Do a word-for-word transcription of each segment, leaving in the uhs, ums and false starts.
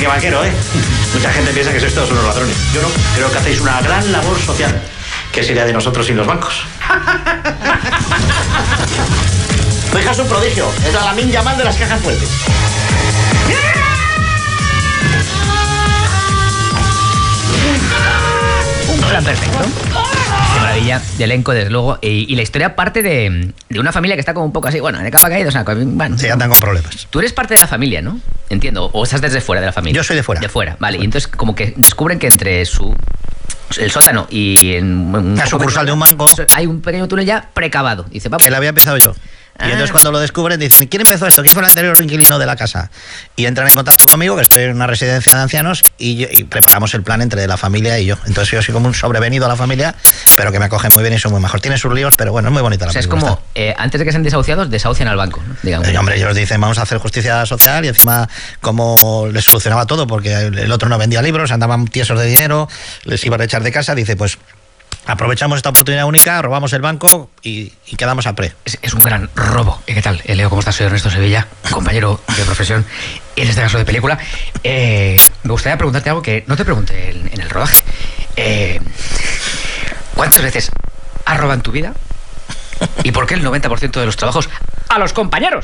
que banquero, ¿eh? Mucha gente piensa que sois todos unos ladrones. Yo no, creo que hacéis una gran labor social. ¿Qué sería de nosotros sin los bancos? Tu hija es un prodigio. Es la Lamine Yamal de las cajas fuertes. Un plan perfecto. Qué maravilla de elenco, desde luego. Y, y la historia parte de, de una familia que está como un poco así, bueno, de capa caída, o sea, bueno. Sí, andan con problemas. Tú eres parte de la familia, ¿no? Entiendo. ¿O estás desde fuera de la familia? Yo soy de fuera. De fuera, vale. Y entonces como que descubren que entre su... el sótano y en una sucursal de un banco hay un pequeño túnel ya precavado. Dice, que la había empezado yo. Y entonces cuando lo descubren dicen, ¿quién empezó esto? ¿Quién fue el anterior inquilino de la casa? Y entran en contacto conmigo, que estoy en una residencia de ancianos, y, yo, y preparamos el plan entre la familia y yo. Entonces yo soy como un sobrevenido a la familia, pero que me acoge muy bien y son muy mejor. Tiene sus líos, pero bueno, es muy bonita la película. O sea, es como, eh, antes de que sean desahuciados, desahucian al banco, ¿no? Digamos. Eh, hombre, ellos dicen, vamos a hacer justicia social, y encima como les solucionaba todo, porque el otro no vendía libros, andaban tiesos de dinero, les iban a echar de casa, dice, pues... aprovechamos esta oportunidad única, robamos el banco y, y quedamos a pre. Es, es un gran robo. ¿Qué tal? Eh, Leo, ¿cómo estás? Soy Ernesto Sevilla, compañero de profesión, en este caso de película. Eh, me gustaría preguntarte algo que no te pregunté en, en el rodaje. Eh, ¿Cuántas veces has robado en tu vida? ¿Y por qué el noventa por ciento de los trabajos a los compañeros?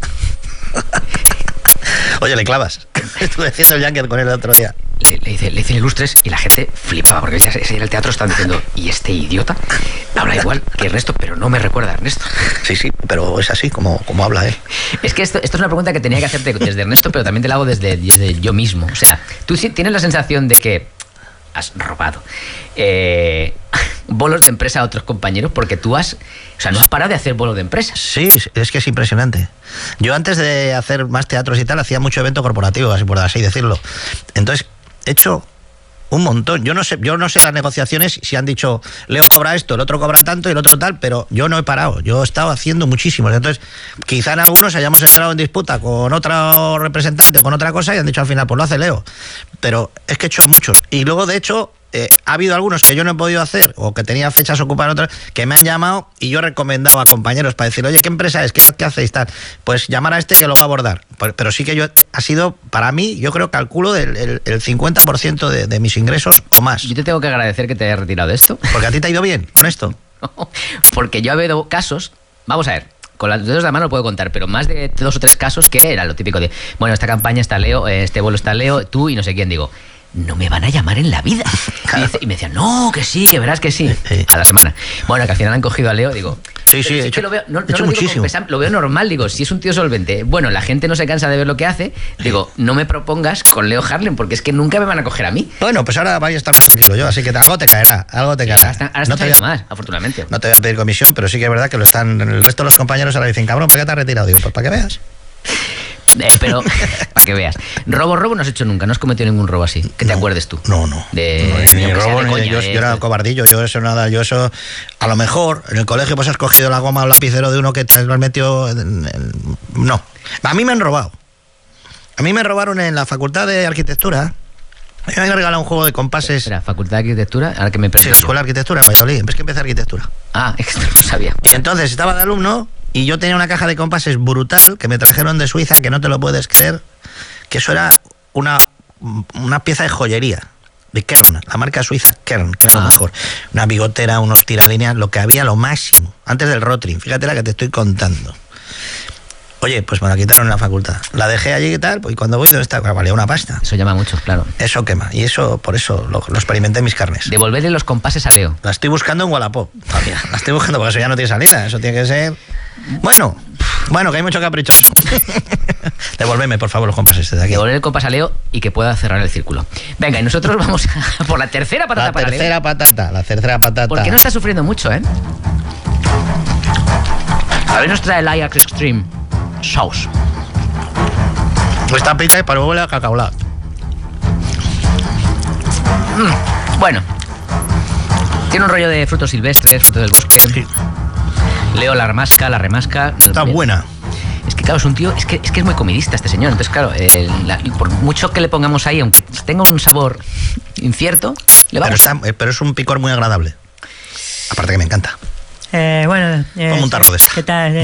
Oye, le clavas. Estuve haciendo el Junket con él el otro día. Le, le, hice, le hice ilustres y la gente flipaba, porque ese día en el teatro estaban diciendo, ¿y este idiota habla igual que Ernesto, pero no me recuerda a Ernesto? Sí, sí, pero es así como, como habla él. Es que esto, esto es una pregunta que tenía que hacerte desde Ernesto, pero también te la hago desde, desde yo mismo. O sea, tú sí tienes la sensación de que has robado eh, bolos de empresa a otros compañeros, porque tú has... O sea, no has parado de hacer bolos de empresa. Sí, es que es impresionante. Yo antes de hacer más teatros y tal, hacía mucho evento corporativo, así por así decirlo. Entonces, he hecho un montón. Yo no sé, yo no sé las negociaciones si han dicho, Leo cobra esto, el otro cobra tanto y el otro tal, pero yo no he parado. Yo he estado haciendo muchísimos. Entonces, quizá en algunos hayamos entrado en disputa con otro representante o con otra cosa y han dicho al final, pues lo hace Leo. Pero es que he hecho muchos. Y luego, de hecho... Eh, ha habido algunos que yo no he podido hacer o que tenía fechas ocupadas otras que me han llamado y yo he recomendado a compañeros para decir, oye, ¿qué empresa es? ¿Qué, qué hacéis? Tal. Pues llamar a este que lo va a abordar. Pero, pero sí que yo ha sido, para mí, yo creo, calculo el, el, el cincuenta por ciento de, de mis ingresos o más. Yo te tengo que agradecer que te hayas retirado de esto. Porque a ti te ha ido bien con esto. Porque yo he habido casos, vamos a ver, con los dedos de la mano lo puedo contar, pero más de dos o tres casos que era lo típico de, bueno, esta campaña está Leo, este bolo está Leo, tú y no sé quién. Digo, no me van a llamar en la vida. Claro. Y, dice, y me decían, no, que sí, que verás que sí. Sí. A la semana. Bueno, que al final han cogido a Leo, digo... Sí, sí, he hecho, lo veo, no, he no hecho lo digo muchísimo. Pesar, lo veo normal, digo, si es un tío solvente, bueno, la gente no se cansa de ver lo que hace, digo, no me propongas con Leo Harlem, porque es que nunca me van a coger a mí. Bueno, pues ahora voy a estar tranquilo yo, así que algo te caerá, algo te Sí, caerá. ahora está, ahora no, está te voy a, más, afortunadamente. no te voy a pedir comisión, pero sí que es verdad que lo están, el resto de los compañeros ahora dicen, cabrón, ¿para qué te has retirado? Digo, pues para que veas. Eh, pero, para que veas. Robo, robo no has hecho nunca, no has cometido ningún robo así. Que te no, acuerdes tú. No, no. De, no, ni, ni robo, ni, coña, yo, de yo era cobardillo, yo eso nada, yo eso. A lo mejor en el colegio pues has cogido la goma o lapicero de uno que te has metido. En, en, no. A mí me han robado. A mí me robaron en la facultad de arquitectura. A mí me han regalado un juego de compases. Espera, Facultad de Arquitectura, ahora que me Sí, la Escuela de Arquitectura en Valladolid. Es que empecé arquitectura. Ah, esto no sabía. Y entonces estaba de alumno y yo tenía una caja de compases brutal que me trajeron de Suiza, que no te lo puedes creer, que eso era una, una pieza de joyería de Kern, la marca suiza Kern, que era ah. lo mejor. Una bigotera, unos tiralíneas, lo que había, lo máximo, antes del Rotring. Fíjate la que te estoy contando. Oye, pues me la quitaron en la facultad. La dejé allí y tal, y cuando voy, ¿dónde está? Valía una pasta. Eso llama mucho, claro. Eso quema, y eso, por eso lo, lo experimenté en mis carnes. Devolverle los compases a Leo. La estoy buscando en Wallapop todavía. La estoy buscando porque eso ya no tiene salida. Eso tiene que ser... Bueno, bueno, que hay mucho caprichoso. Devuélveme, por favor, los compases de aquí. Devolver el compás a Leo y que pueda cerrar el círculo. Venga, y nosotros vamos a por la tercera patata La para Leo. tercera patata, la tercera patata. Porque no está sufriendo mucho, ¿eh? A ver, nos trae el Ajax Extreme Sauce. Esta pizza es para huele a cacaolat. Mm, bueno, tiene un rollo de frutos silvestres, frutos del bosque. Sí. Leo la remasca, la remasca. Está buena. Es que claro, es un tío, es que es, que es muy comidista este señor. Entonces, claro, eh, la, por mucho que le pongamos ahí, aunque tenga un sabor incierto, le va Pero, a gustar. está, pero es un picor muy agradable. Aparte que me encanta. Eh, bueno, eh, Como un tarro de esta. ¿qué tal?